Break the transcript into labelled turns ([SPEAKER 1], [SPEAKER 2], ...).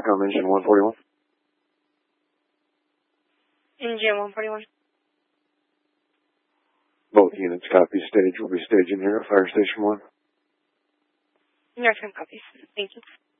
[SPEAKER 1] Falcon Engine 141.
[SPEAKER 2] Engine 141.
[SPEAKER 1] Both units copy. Stage will be staging here at Fire Station 1.
[SPEAKER 2] Northern copies. Thank you.